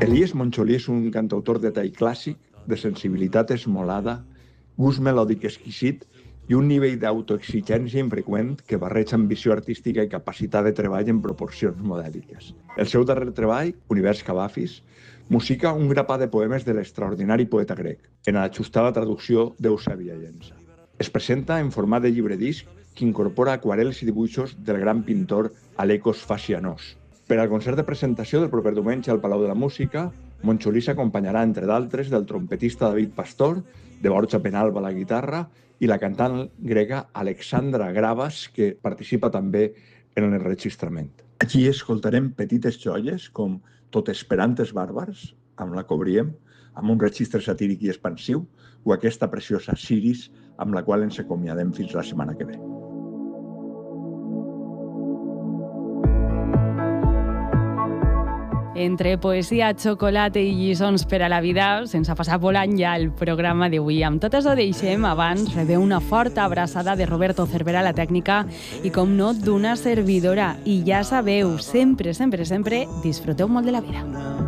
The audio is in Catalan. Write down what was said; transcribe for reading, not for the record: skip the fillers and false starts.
Elies Moncholí és un cantautor de tall clàssic, de sensibilitat esmolada, gust melòdic exquisit i un nivell d'autoexigència infreqüent que barreja ambició artística i capacitat de treball en proporcions modèliques. El seu darrer treball, Univers Cavafis, musica un grapà de poemes de l'extraordinari poeta grec, en ajustada traducció d'Eusebi Llença. Es presenta en format de llibre-disc que incorpora aquarels i dibuixos del gran pintor Alekos Fascianós. Per al concert de presentació del proper diumenge al Palau de la Música, Moncholí s'acompanyarà, entre d'altres, del trompetista David Pastor, de Borja Penalba a la guitarra i la cantant grega Alexandra Gravas, que participa també en l'enregistrament. Aquí escoltarem petites joies com Tot esperantes bàrbars, amb la Cobriem, amb un registre satíric i expansiu, o aquesta preciosa Siris, amb la qual ens acomiadem fins la setmana que ve. Entre poesia, xocolata i lliçons per a la vida, sense passar volant ja el programa d'avui. Amb tot això deixem, abans rebeu una forta abraçada de Roberto Cervera a la tècnica i, com no, d'una servidora. I ja sabeu, sempre, sempre, sempre disfruteu molt de la vida.